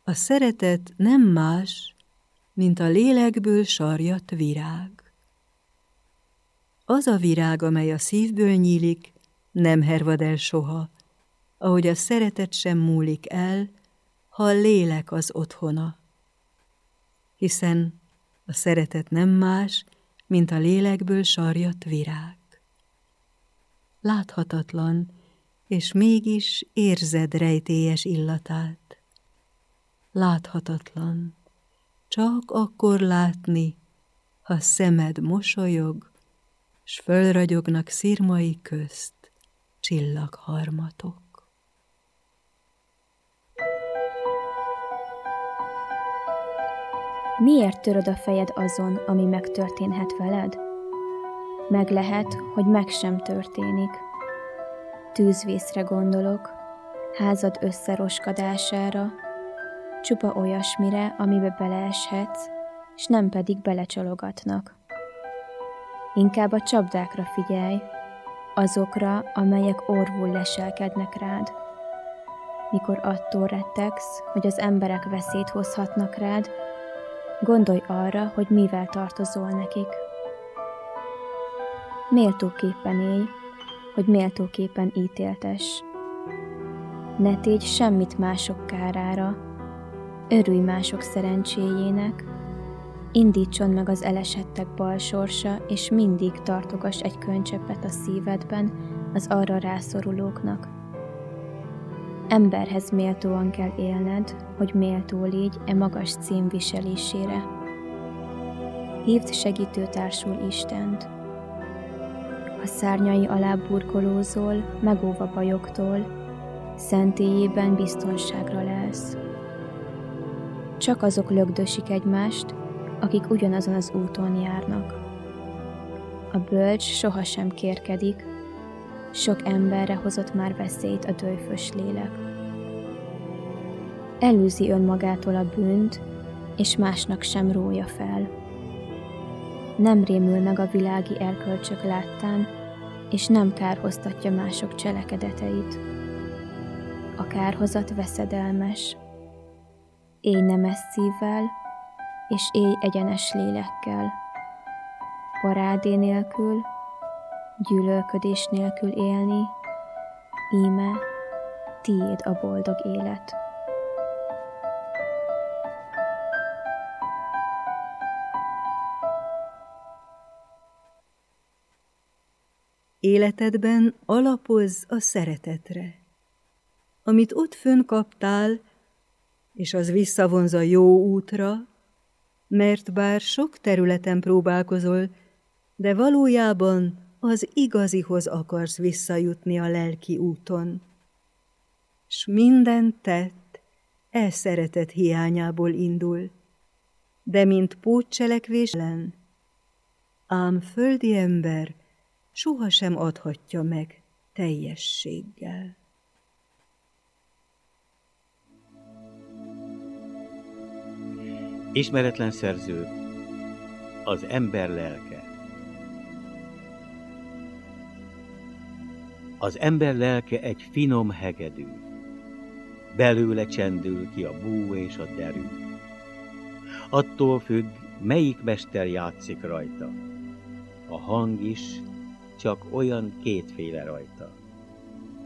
A szeretet nem más, mint a lélekből sarjadt virág. Az a virág, amely a szívből nyílik, nem hervad el soha, ahogy a szeretet sem múlik el, ha a lélek az otthona. Hiszen a szeretet nem más, mint a lélekből sarjadt virág. Láthatatlan, és mégis érzed rejtélyes illatát. Láthatatlan, csak akkor látni, ha szemed mosolyog, s fölragyognak szirmai közt csillagharmatok. Miért töröd a fejed azon, ami megtörténhet veled? Meg lehet, hogy meg sem történik. Tűzvészre gondolok, házad összeroskadására, csupa olyasmire, amibe beleeshetsz, s nem pedig belecsalogatnak. Inkább a csapdákra figyelj, azokra, amelyek orvul leselkednek rád. Mikor attól rettegsz, hogy az emberek veszélyt hozhatnak rád, gondolj arra, hogy mivel tartozol nekik. Méltóképpen élj, hogy méltóképpen ítéltess. Ne tégy semmit mások kárára, örülj mások szerencséjének, indítson meg az elesettek bal sorsa, és mindig tartogass egy könycseppet a szívedben az arra rászorulóknak. Emberhez méltóan kell élned, hogy méltó légy e magas cím viselésére. Hívd segítőtársul Istent. Ha szárnyai alá burkolózol, megóva bajoktól, szentélyében biztonságra lelsz. Csak azok lögdösik egymást, akik ugyanazon az úton járnak. A bölcs sohasem kérkedik, sok emberre hozott már veszélyt a döjfös lélek. Elűzi önmagától a bűnt, és másnak sem rója fel. Nem rémül meg a világi erkölcsök láttán, és nem kárhoztatja mások cselekedeteit. A kárhozat veszedelmes. Élj nemes szívvel, és élj egyenes lélekkel. Parádé nélkül, gyűlölködés nélkül élni, íme tiéd a boldog élet. Életedben alapozz a szeretetre. Amit ott fönn kaptál, és az visszavonz a jó útra, mert bár sok területen próbálkozol, de valójában az igazihoz akarsz visszajutni a lelki úton. S minden tett szeretet hiányából indul, de mint pótcselekvés ellen, ám földi ember sohasem adhatja meg teljességgel. Ismeretlen szerző, az ember lelke. Az ember lelke egy finom hegedű. Belőle csendül ki a bú és a derű. Attól függ, melyik mester játszik rajta. A hang is csak olyan kétféle rajta.